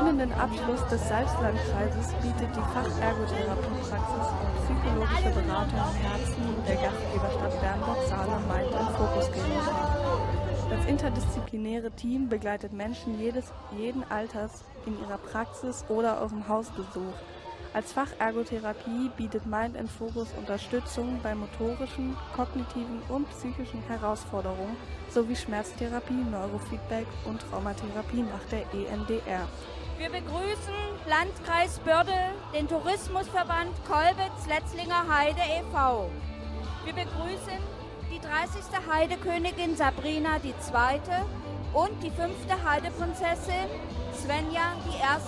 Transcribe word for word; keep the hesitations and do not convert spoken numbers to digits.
krönenden Abschluss des Salzlandkreises bietet die Fachergotherapiepraxis und psychologische Beratung im Herzen der Gastgeberstadt Bernburg-Saale-Mainz in Fokus GmbH. Das interdisziplinäre Team begleitet Menschen jedes, jeden Alters in ihrer Praxis oder auf dem Hausbesuch. Als Fachergotherapie bietet Mind in Focus Unterstützung bei motorischen, kognitiven und psychischen Herausforderungen sowie Schmerztherapie, Neurofeedback und Traumatherapie nach der E M D R. Wir begrüßen Landkreis Börde, den Tourismusverband Kolbitz-Letzlinger Heide e V Wir begrüßen die dreißigste Heidekönigin Sabrina die Zweite und die fünfte Heideprinzessin Svenja die Erste.